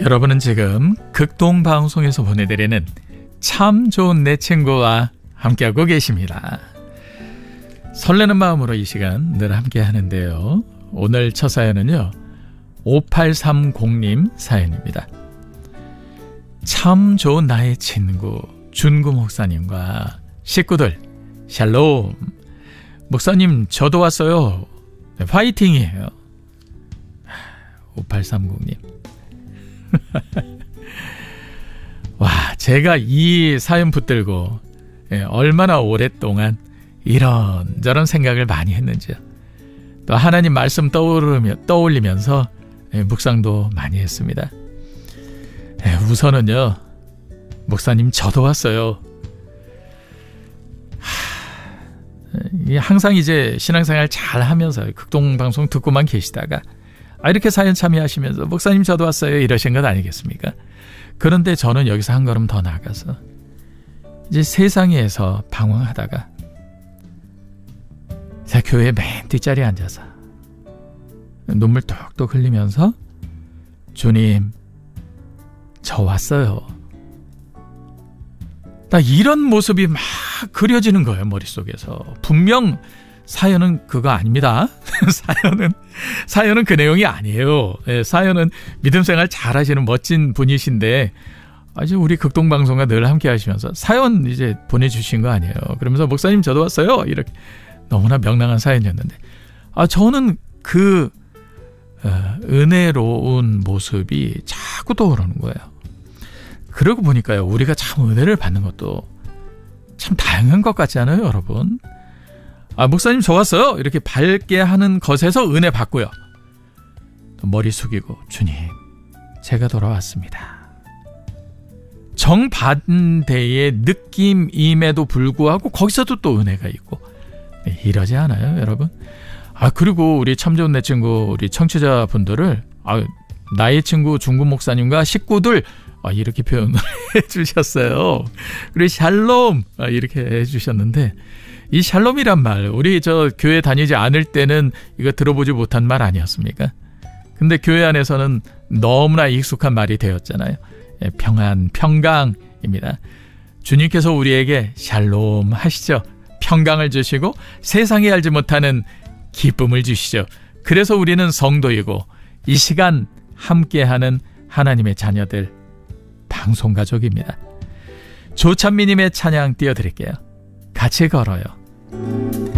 여러분은 지금 극동방송에서 보내드리는 참 좋은 내 친구와 함께하고 계십니다. 설레는 마음으로 이 시간 늘 함께 하는데요. 오늘 첫 사연은요, 5830님 사연입니다. 참 좋은 나의 친구 준구 목사님과 식구들 샬롬. 목사님 저도 왔어요. 네, 파이팅이에요. 5830님. 와, 제가 이 사연 붙들고 얼마나 오랫동안 이런저런 생각을 많이 했는지요. 또 하나님 말씀 떠올리면서 묵상도 많이 했습니다. 우선은요, 목사님 저도 왔어요. 항상 이제 신앙생활 잘 하면서 극동방송 듣고만 계시다가 이렇게 사연 참여하시면서 목사님 저도 왔어요 이러신 것 아니겠습니까? 그런데 저는 여기서 한 걸음 더 나아가서 이제 세상에서 방황하다가 제 교회 맨 뒷자리에 앉아서 눈물 뚝뚝 흘리면서 주님 저 왔어요. 나 이런 모습이 막 그려지는 거예요, 머릿속에서. 분명 사연은 그거 아닙니다. 사연은 그 내용이 아니에요. 사연은 믿음생활 잘 하시는 멋진 분이신데 아주 우리 극동방송과 늘 함께 하시면서 사연 이제 보내주신 거 아니에요. 그러면서 목사님 저도 왔어요. 이렇게 너무나 명랑한 사연이었는데 저는 그 은혜로운 모습이 자꾸 떠오르는 거예요. 그러고 보니까요, 우리가 참 은혜를 받는 것도 참 다양한 것 같지 않아요, 여러분? 목사님 저 왔어요. 이렇게 밝게 하는 것에서 은혜 받고요. 또 머리 숙이고 주님 제가 돌아왔습니다. 정반대의 느낌임에도 불구하고 거기서도 또 은혜가 있고 이러지 않아요, 여러분? 그리고 우리 참 좋은 내 친구 우리 청취자분들을 나의 친구 중구 목사님과 식구들 이렇게 표현을 해주셨어요. 그리고 샬롬 이렇게 해주셨는데 이 샬롬이란 말 우리 저 교회 다니지 않을 때는 이거 들어보지 못한 말 아니었습니까? 근데 교회 안에서는 너무나 익숙한 말이 되었잖아요. 평안, 평강입니다. 주님께서 우리에게 샬롬 하시죠. 평강을 주시고 세상이 알지 못하는 기쁨을 주시죠. 그래서 우리는 성도이고 이 시간 함께하는 하나님의 자녀들 방송가족입니다. 조찬미님의 찬양 띄워드릴게요. 같이 걸어요.